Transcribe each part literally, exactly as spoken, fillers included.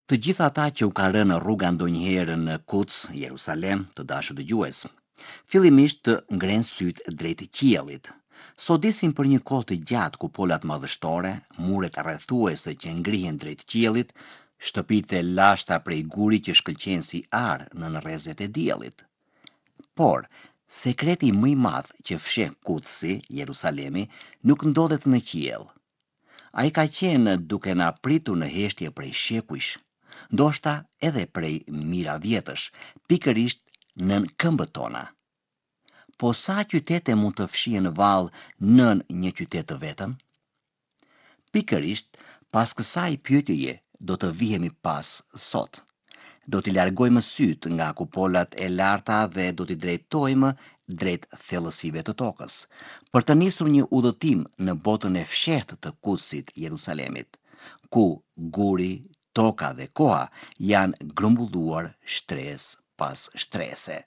Të gjitha ata që u kanë rënë rruga ndonjëherë në Quds, Jerusalem, të dashur dëgjues, fillimisht të ngrenë sytë drejt qiellit. Sodisin për një kohë të gjatë kupolat madhështore, muret rrethuese që ngrihen drejt qiellit, shtëpitë e lashta prej guri që shkëlqejnë si ar në rrezet e diellit. Por, sekreti më i madh që fsheh Kudsi, Jerusalemi, nuk ndodhet në qiell. Ai ka qenë duke na pritur në heshtje prej shekujsh, ndoshta edhe prej mira vjetësh, pikërisht nën këmbët tona. Po sa qytete mund të fshihen vallë nën një qytet të vetëm? Pikërisht pas kësaj pyetjeje do të vihemi pas sot. Do t'i largojmë syt nga kupolat e larta dhe do t'i drejtojmë drejt thellësive të tokës, për të nisur një udhëtim në botën e fshehtë të Kudsit Jerusalemit, ku guri, toka dhe koha janë grumbulluar shtresë pas shtrese.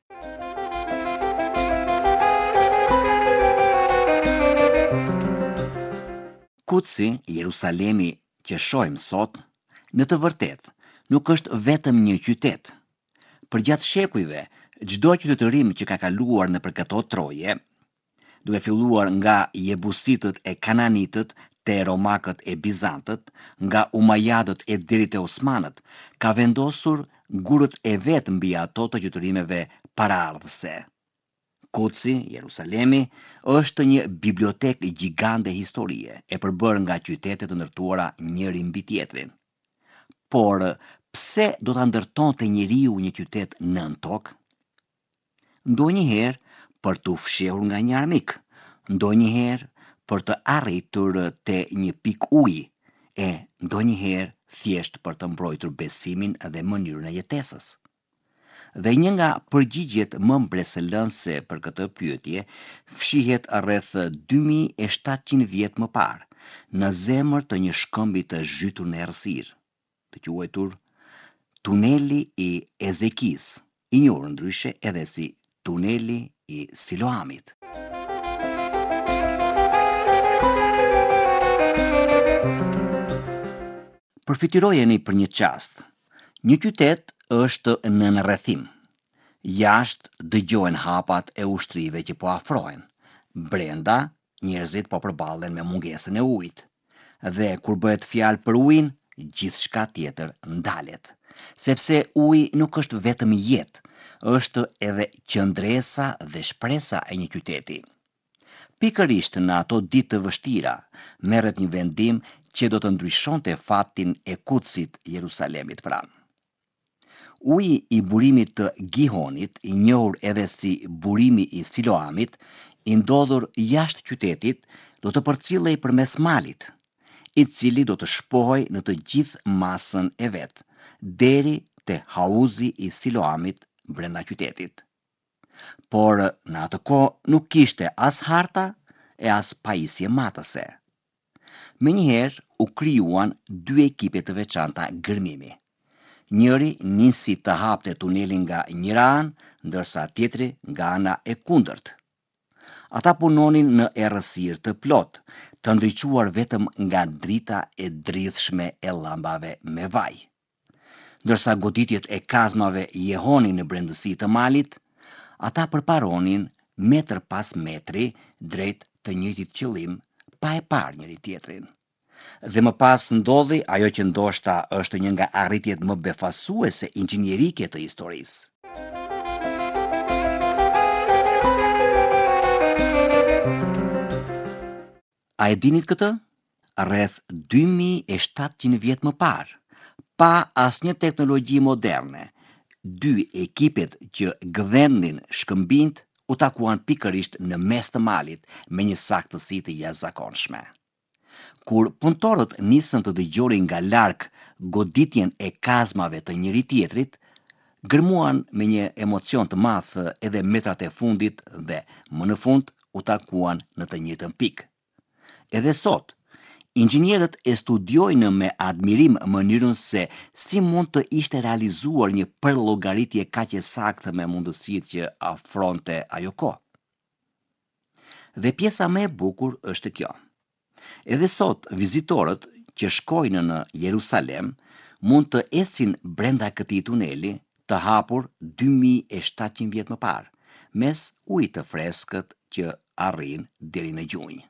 Kudsi, Jerusalemi që shohim sot, në të vërtetë nuk është vetëm një qytet. Për gjatë shekujve, çdo qytetërim që ka kaluar në këto troje, duke filluar nga Jebusitët e Kananitët te Romakët e Bizantët, nga Umajadët e deri te Osmanët, ka vendosur gurët e vet mbi ato të qytetërimeve paraardhëse. Kudsi, Jerusalemi, është një bibliotekë gjigande historie, e përbërë nga qytete të ndërtuara njëri mbi tjetrin. Por pse do ta ndërtonte njeriu një qytet nën tokë? Ndonjëherë për të fshehur nga një armik, ndonjëherë për të arritur te një pikë uji, e ndonjëherë thjesht për të mbrojtur besimin dhe mënyrën e jetesës. Dhe një nga përgjigjet më mbresëlënse për këtë pyetje fshihet rreth dy mijë e shtatëqind vjet më parë, në zemër të një shkëmbi të zhytur në errësirë, të quajtur tuneli i Ezekis, i njohur ndryshe edhe si tuneli i Siloamit. Përfitirojeni për një çast. Një qytet është në rrethim. Jashtë dëgjohen hapat e ushtrive që po afrohen. Brenda, njerëzit po përballen me mungesën e ujit. Dhe kur bëhet fjalë për ujin, gjithçka tjetër ndalet. Sepse uji nuk është vetëm jetë, është edhe qëndresa dhe shpresa e një qyteti. Pikërisht në ato ditë të vështira, merret një vendim që do të ndryshonte fatin e Kudsit Jerusalemit pranë. Uji i burimit të Gihonit, i njohur edhe si burimi i Siloamit, i ndodhur jashtë qytetit, do të përcillej përmes malit, i cili do të shpohej në të gjithë masën e vet, deri te hauzi i Siloamit brenda qytetit. Por në atë kohë nuk kishte as harta e as pajisje matëse. Menjëherë u krijuan dy ekipe të veçanta gërmimi. Njëri nisi të hapte tunelin nga njëra anë, ndërsa tjetri nga ana e kundërt. Ata punonin në errësirë të plot, të ndriçuar vetëm nga drita e dridhshme e llambave me vaj. Ndërsa goditjet e kazmave jehonin në brendësi të malit, ata përparonin metër pas metri drejt të njëjtit qëllim, pa e parë njëri tjetrin. Dhe më pas ndodhi ajo që ndoshta është një nga arritjet më befasuese inxhinierike të historisë. A e dinit këtë? Rreth dy mijë e shtatëqind vjet më parë, pa asnjë teknologji moderne, dy ekipet që gdhendin shkëmbinjt u takuan pikërisht në mes të malit me një saktësi të jashtëzakonshme. Kur punëtorët nisën të dëgjonin nga larg goditjen e kazmave të njëri tjetrit, gërmuan me një emocion të madh edhe metrat e fundit dhe më në fund u takuan në të njëjtën pikë. Edhe sot, inxhinierët e studiojnë me admirim mënyrën se si mund të ishte realizuar një përllogaritje kaq e saktë me mundësitë që afronte ajo kohë. Dhe pjesa më e bukur është kjo. Edhe sot, vizitorët që shkojnë në Jerusalem mund të esin brenda këtij tuneli të hapur dy mijë e shtatëqind vjet më parë, mes ujit të freskët që arrin deri në gjunjë.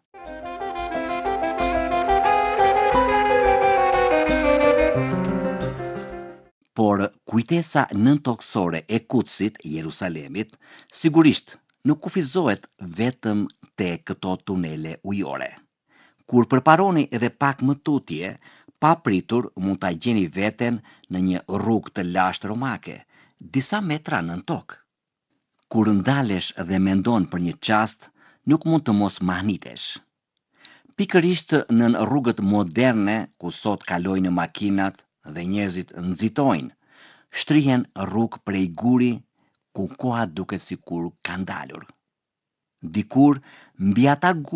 Por kujtesa nëntoksore e Kutsit, Jerusalemit, sigurisht nuk kufizohet vetëm te këto tunele ujore. Kur përparoni edhe pak më tutje, pa pritur mund ta gjeni veten në një rrugë të lashtë romake, disa metra nën tokë. Kur ndalesh dhe mendon për një çast, nuk mund të mos mahnitesh. Pikërisht nën rrugët moderne ku sot kalojnë makinat dhe njerëzit nxitojnë, shtrihen rrugë prej guri ku koha duket sikur ka ndalur. Dikur mbi ata